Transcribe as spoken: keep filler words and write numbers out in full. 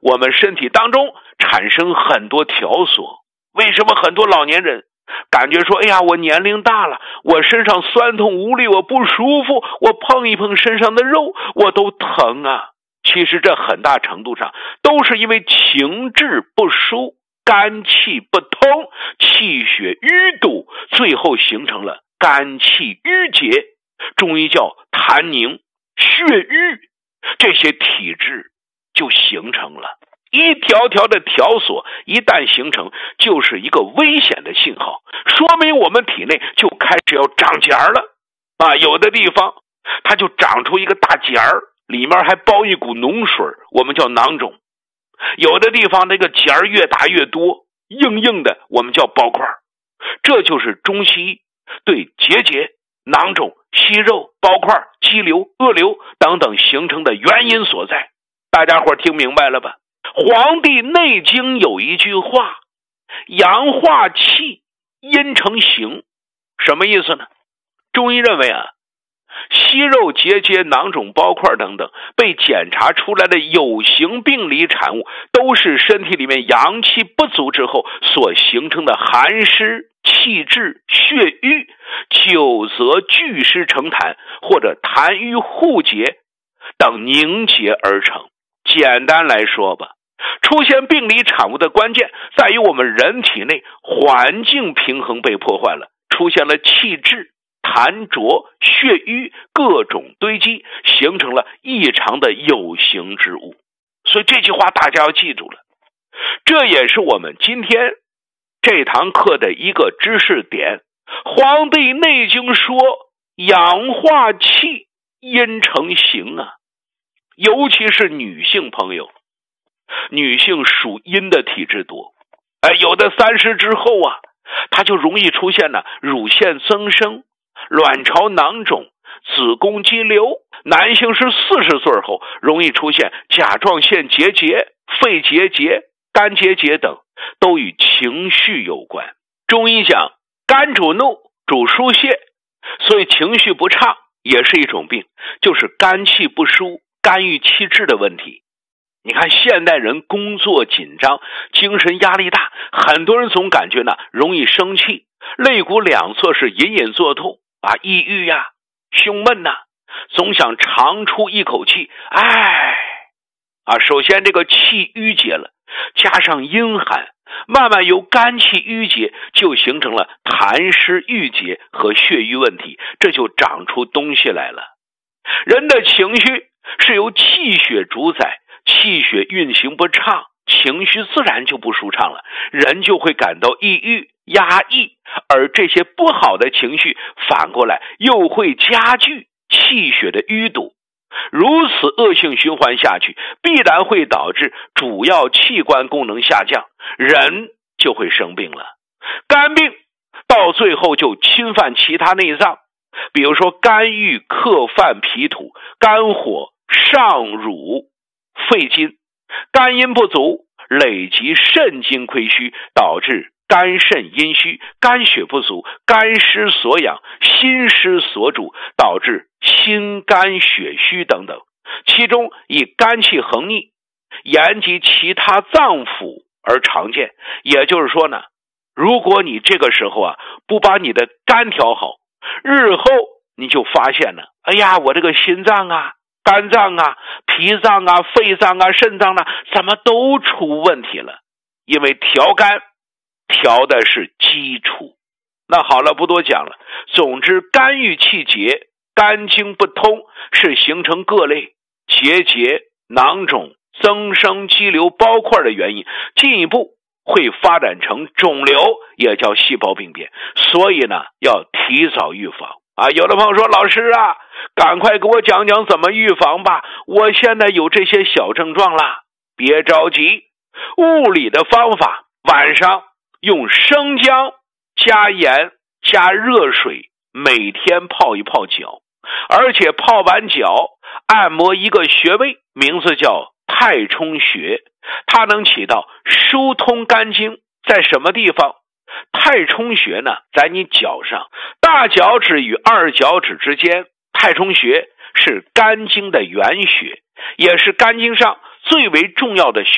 我们身体当中产生很多条索。为什么很多老年人感觉说，哎呀，我年龄大了，我身上酸痛无力，我不舒服，我碰一碰身上的肉，我都疼啊。其实这很大程度上都是因为情志不舒，肝气不通，气血淤堵，最后形成了肝气郁结，中医叫痰凝、血瘀，这些体质就形成了。一条条的条索一旦形成，就是一个危险的信号，说明我们体内就开始要长茧了啊！有的地方它就长出一个大茧儿，里面还包一股脓水，我们叫囊肿。有的地方那个茧儿越大越多，硬硬的，我们叫包块。这就是中西医对结节、囊肿、息肉、包块、肌瘤、恶瘤等等形成的原因所在。大家伙听明白了吧？黄帝内经有一句话，阳化气，阴成形，什么意思呢？中医认为啊，息肉、结节、囊肿、包块等等被检查出来的有形病理产物，都是身体里面阳气不足之后所形成的寒湿、气滞、血瘀，久则聚湿成痰，或者痰瘀互结等凝结而成。简单来说吧，出现病理产物的关键在于我们人体内环境平衡被破坏了，出现了气滞、痰浊、血瘀各种堆积，形成了异常的有形之物。所以这句话大家要记住了，这也是我们今天这堂课的一个知识点。黄帝内经说阳化气，阴成形啊。尤其是女性朋友，女性属阴的体质多，哎，有的三十之后啊，她就容易出现呢乳腺增生、卵巢囊肿、子宫肌瘤。男性是四十岁后容易出现甲状腺结节、肺结节、肝结节等，都与情绪有关。中医讲肝主怒，主疏泄，所以情绪不畅也是一种病，就是肝气不舒、肝郁气滞的问题。你看现代人工作紧张，精神压力大，很多人总感觉呢容易生气，肋骨两侧是隐隐作痛啊，抑郁呀、胸闷呐、总想长出一口气，哎啊，首先这个气郁结了，加上阴寒，慢慢由肝气郁结就形成了痰湿郁结和血瘀问题，这就长出东西来了。人的情绪是由气血主宰，气血运行不畅，情绪自然就不舒畅了，人就会感到抑郁、压抑，而这些不好的情绪反过来又会加剧气血的淤堵。如此恶性循环下去，必然会导致主要器官功能下降，人就会生病了。肝病到最后就侵犯其他内脏，比如说肝郁克犯脾土，肝火上辱肺经，肝阴不足累积肾精亏虚，导致肝肾阴虚，肝血不足，肝湿所养，心湿所主，导致心肝血虚等等。其中以肝气横逆延及其他脏腑而常见。也就是说呢，如果你这个时候啊不把你的肝调好，日后你就发现了，哎呀，我这个心脏啊、肝脏啊、脾脏啊、肺脏啊、肾脏啊怎么都出问题了。因为调肝调的是基础。那好了，不多讲了。总之，肝郁气结，肝经不通，是形成各类结节、囊肿、增生、肌瘤、包块的原因，进一步会发展成肿瘤，也叫细胞病变。所以呢，要提早预防啊。有的朋友说，老师啊，赶快给我讲讲怎么预防吧，我现在有这些小症状啦。别着急，物理的方法，晚上用生姜加盐加热水，每天泡一泡脚，而且泡完脚按摩一个穴位，名字叫太冲穴，它能起到疏通肝经。在什么地方？太冲穴呢，在你脚上，大脚趾与二脚趾之间。太冲穴是肝经的原穴，也是肝经上最为重要的穴